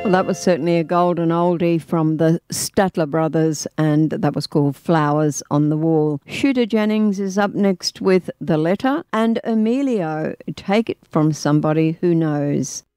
Well, that was certainly a golden oldie from the Statler Brothers, and that was called Flowers on the Wall. Shooter Jennings is up next with The Letter, and Emilio, Take It From Somebody Who Knows.